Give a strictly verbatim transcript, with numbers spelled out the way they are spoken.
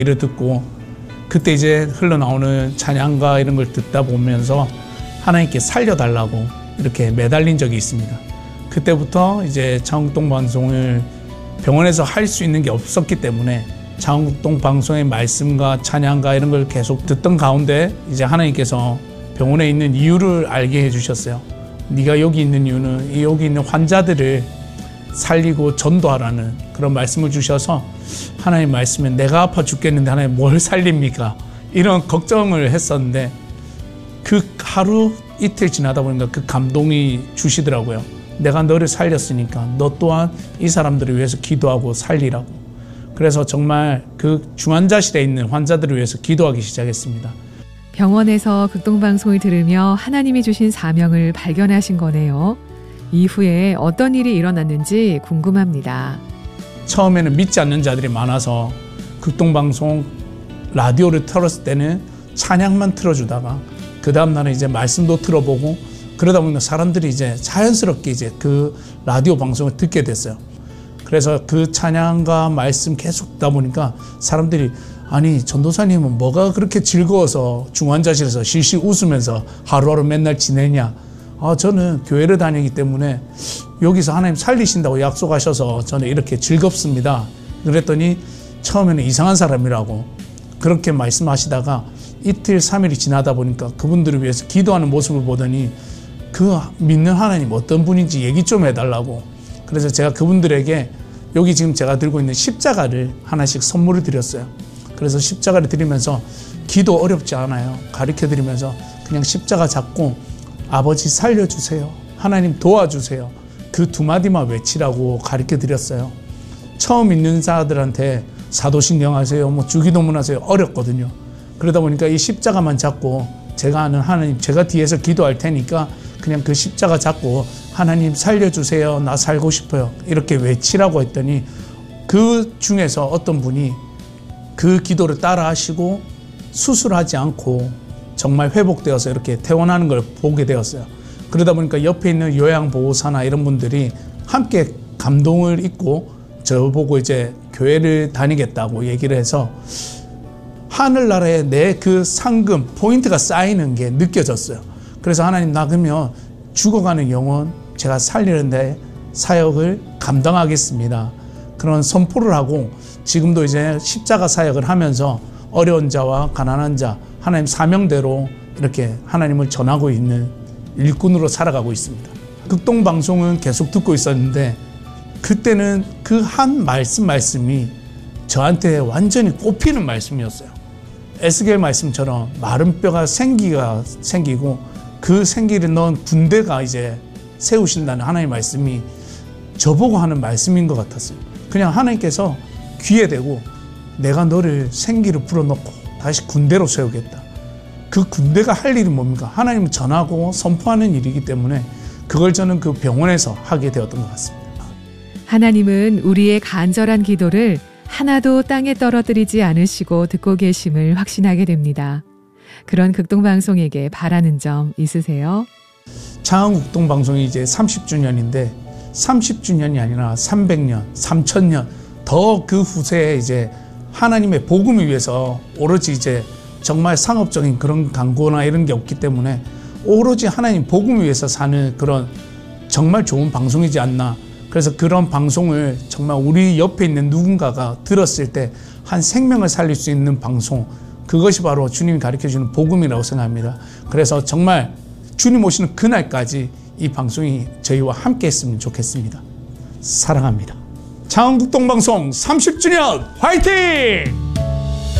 이를 듣고 그때 이제 흘러나오는 찬양가 이런 걸 듣다 보면서 하나님께 살려달라고 이렇게 매달린 적이 있습니다. 그때부터 이제 창국동 방송을 병원에서 할 수 있는 게 없었기 때문에 창국동 방송의 말씀과 찬양가 이런 걸 계속 듣던 가운데 이제 하나님께서 병원에 있는 이유를 알게 해주셨어요. 네가 여기 있는 이유는 여기 있는 환자들을 살리고 전도하라는 그런 말씀을 주셔서 하나님 말씀에 내가 아파 죽겠는데 하나님 뭘 살립니까? 이런 걱정을 했었는데 그 하루 이틀 지나다 보니까 그 감동이 주시더라고요. 내가 너를 살렸으니까 너 또한 이 사람들을 위해서 기도하고 살리라고. 그래서 정말 그 중환자실에 있는 환자들을 위해서 기도하기 시작했습니다. 병원에서 극동방송을 들으며 하나님이 주신 사명을 발견하신 거네요. 이후에 어떤 일이 일어났는지 궁금합니다. 처음에는 믿지 않는 자들이 많아서 극동방송 라디오를 틀었을 때는 찬양만 틀어주다가 그 다음날은 이제 말씀도 들어보고 그러다 보니까 사람들이 이제 자연스럽게 이제 그 라디오 방송을 듣게 됐어요. 그래서 그 찬양과 말씀 계속 듣다 보니까 사람들이 아니 전도사님은 뭐가 그렇게 즐거워서 중환자실에서 실실 웃으면서 하루하루 맨날 지내냐. 아, 저는 교회를 다니기 때문에 여기서 하나님 살리신다고 약속하셔서 저는 이렇게 즐겁습니다. 그랬더니 처음에는 이상한 사람이라고 그렇게 말씀하시다가 이틀 삼일이 지나다 보니까 그분들을 위해서 기도하는 모습을 보더니 그 믿는 하나님 어떤 분인지 얘기 좀 해달라고. 그래서 제가 그분들에게 여기 지금 제가 들고 있는 십자가를 하나씩 선물을 드렸어요. 그래서 십자가를 드리면서 기도 어렵지 않아요. 가르쳐 드리면서 그냥 십자가 잡고 아버지 살려주세요. 하나님 도와주세요. 그 두 마디만 외치라고 가르쳐 드렸어요. 처음 있는 자들한테 사도신경 하세요. 뭐 주기도문 하세요. 어렵거든요. 그러다 보니까 이 십자가만 잡고 제가 아는 하나님, 제가 뒤에서 기도할 테니까 그냥 그 십자가 잡고 하나님 살려주세요. 나 살고 싶어요. 이렇게 외치라고 했더니 그 중에서 어떤 분이 그 기도를 따라 하시고 수술하지 않고 정말 회복되어서 이렇게 퇴원하는 걸 보게 되었어요. 그러다 보니까 옆에 있는 요양보호사나 이런 분들이 함께 감동을 입고 저보고 이제 교회를 다니겠다고 얘기를 해서 하늘나라에 내 그 상금, 포인트가 쌓이는 게 느껴졌어요. 그래서 하나님 나 그러면 죽어가는 영혼 제가 살리는데 사역을 감당하겠습니다. 그런 선포를 하고 지금도 이제 십자가 사역을 하면서 어려운 자와 가난한 자 하나님 사명대로 이렇게 하나님을 전하고 있는 일꾼으로 살아가고 있습니다. 극동방송은 계속 듣고 있었는데 그때는 그 한 말씀 말씀이 저한테 완전히 꼽히는 말씀이었어요. 에스겔 말씀처럼 마른 뼈가 생기가 생기고 그 생기를 넣은 군대가 이제 세우신다는 하나님의 말씀이 저보고 하는 말씀인 것 같았어요. 그냥 하나님께서 귀에 대고 내가 너를 생기를 불어넣고 다시 군대로 세우겠다. 그 군대가 할 일이 뭡니까? 하나님을 전하고 선포하는 일이기 때문에 그걸 저는 그 병원에서 하게 되었던 것 같습니다. 하나님은 우리의 간절한 기도를 하나도 땅에 떨어뜨리지 않으시고 듣고 계심을 확신하게 됩니다. 그런 극동방송에게 바라는 점 있으세요? 창원극동방송이 이제 삼십 주년인데 삼십 주년이 아니라 삼백 년, 삼천 년 더 그 후세에 이제 하나님의 복음을 위해서 오로지 이제 정말 상업적인 그런 광고나 이런 게 없기 때문에 오로지 하나님 복음을 위해서 사는 그런 정말 좋은 방송이지 않나. 그래서 그런 방송을 정말 우리 옆에 있는 누군가가 들었을 때 한 생명을 살릴 수 있는 방송, 그것이 바로 주님이 가르쳐주는 복음이라고 생각합니다. 그래서 정말 주님 오시는 그날까지 이 방송이 저희와 함께 했으면 좋겠습니다. 사랑합니다. 창원극동방송 삼십 주년 화이팅!